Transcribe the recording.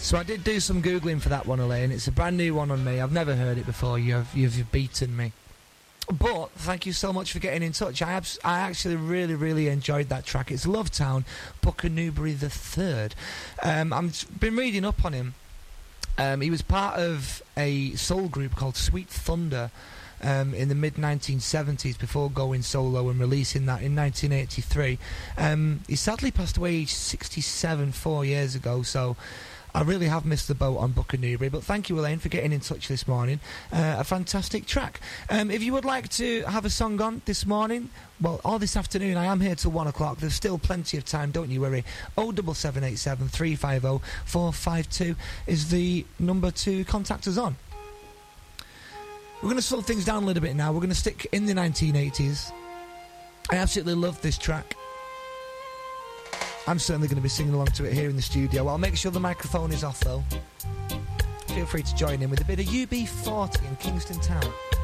So I did do some Googling for that one, Elaine. It's a brand new one on me. I've never heard it before. You've beaten me. But thank you so much for getting in touch. I actually really, really enjoyed that track. It's Love Town, Booker Newberry III. I've been reading up on him. He was part of a soul group called Sweet Thunder in the mid-1970s before going solo and releasing that in 1983. He sadly passed away aged 67 4 years ago, so I really have missed the boat on Booker Newberry, but thank you, Elaine, for getting in touch this morning. A fantastic track. If you would like to have a song on this morning, well, or this afternoon, I am here till 1 o'clock. There's still plenty of time, don't you worry. 07787 350 452 is the number to contact us on. We're going to slow things down a little bit now. We're going to stick in the 1980s. I absolutely love this track. I'm certainly going to be singing along to it here in the studio. I'll make sure the microphone is off, though. Feel free to join in with a bit of UB40 in Kingston Town.